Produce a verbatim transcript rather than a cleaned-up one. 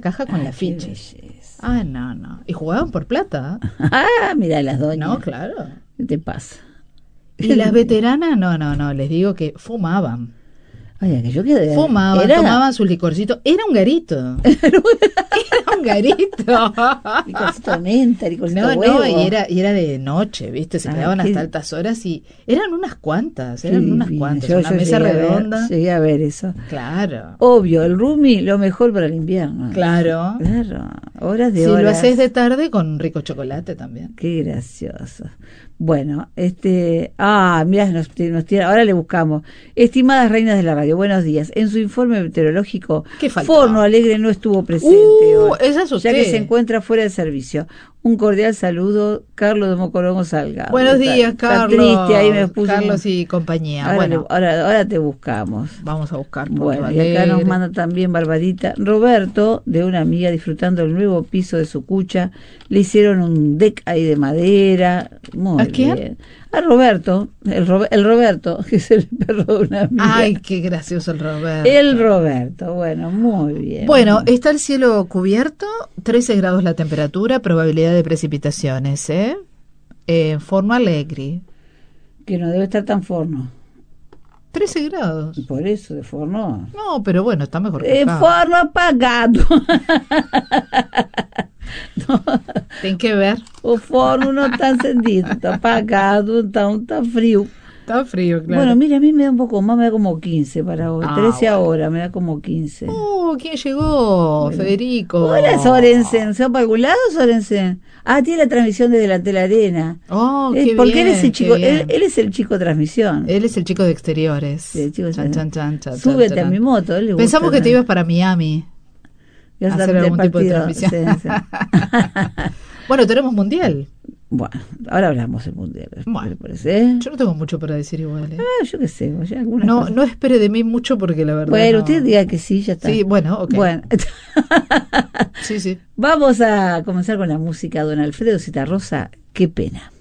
caja con Ay, la ficha. qué belleza. Ah, no, no. Y jugaban por plata. Ah, mira las doñas. No, claro. ¿Qué te pasa? Y las veteranas, no, no, no, les digo que fumaban. Oye, que yo quedé. Fumaban, Era... tomaban sus licorcitos. Era un garito. Era un garito. Licorcito de menta, licorcito No, de no, huevo. y era, y era de noche, ¿viste? Se Ah, quedaban qué- hasta altas horas y eran unas cuantas, Qué eran unas divino. cuantas. Yo- Una yo mesa llegué a ver- redonda. llegué a ver eso. Claro. Obvio, el roomie, lo mejor para el invierno. Claro. Claro, horas de Si horas. lo haces de tarde con un rico chocolate también. Qué gracioso. Bueno, este, ah, mira, nos, nos tira, ahora le buscamos. Estimadas reinas de la radio, buenos días. En su informe meteorológico, ¿Qué faltaba? Forno Alegre no estuvo presente Uh, hoy, esa es ya usted. que se encuentra fuera de servicio. Un cordial saludo, Carlos de Mocorongo Salgado. Buenos Está- días, está Carlos. triste, ahí me puso Carlos un- y compañía. ahora, Bueno, le- ahora, ahora te buscamos. vamos a buscar Porto Bueno, y acá Alegre. nos manda también Barbarita. Roberto, de una amiga, disfrutando del nuevo piso de su cucha. Le hicieron un deck ahí de madera. Muy ¿A quién? bien. A Roberto, el, Ro- el Roberto, que es el perro de una amiga. Ay, qué gracioso el Roberto. El Roberto, bueno, muy bien. Bueno, está el cielo cubierto, trece grados la temperatura, probabilidad de precipitaciones, ¿eh? En forma alegre. Que no debe estar tan forno. trece grados. Por eso, de forno. No, pero bueno, está mejor que En acá. forno apagado. No, Tem que ver. o forno no está encendido, está apagado, está, está frío. Está frío, claro. Bueno, mira, a mí me da un poco más, me da como quince para hoy. Ah, trece bueno. ahora, me da como quince. Oh, ¿quién llegó? Federico. Hola, Sorensen. ¿Se va para algún lado, Sorensen? Ah, tiene la transmisión desde la Tela Arena. Oh, Eh, qué porque bien, él es el qué chico, bien. él, él es el chico transmisión. Él es el chico de exteriores. Sí, el chico de Chan, chan, exteriores. chan, chan, Súbete chan, a mi chan. moto. él le Pensamos gusta, que te ¿no? ibas para Miami. Ya a está hacer del algún tipo de partido, transmisión. sí, sí. Bueno, tenemos mundial. Bueno, ahora hablamos del mundial. Bueno. ¿le parece? Yo no tengo mucho para decir igual. ¿eh? Ah, yo qué sé, oye, algunas No, cosas. no espere de mí mucho porque la verdad. Bueno, no- usted diga que sí, ya está. Sí, bueno, ok. Bueno, Sí, sí. vamos a comenzar con la música. Don Alfredo Citarrosa, qué pena.